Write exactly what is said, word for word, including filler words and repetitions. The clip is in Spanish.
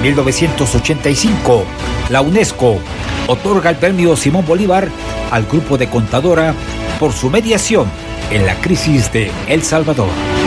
mil novecientos ochenta y cinco, la UNESCO otorga el premio Simón Bolívar al Grupo de Contadora por su mediación en la crisis de El Salvador.